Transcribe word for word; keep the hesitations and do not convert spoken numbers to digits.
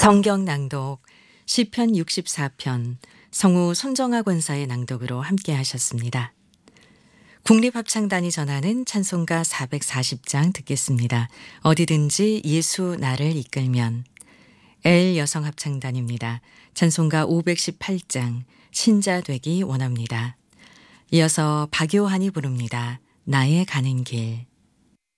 성경 낭독 시편 육십사 편 성우 손정아 권사의 낭독으로 함께 하셨습니다. 국립합창단이 전하는 찬송가 사백사십 장 듣겠습니다. 어디든지 예수 나를 이끌면. 엘 여성합창단입니다. 찬송가 오백십팔 장 신자 되기 원합니다. 이어서 박요한이 부릅니다. 나의 가는 길.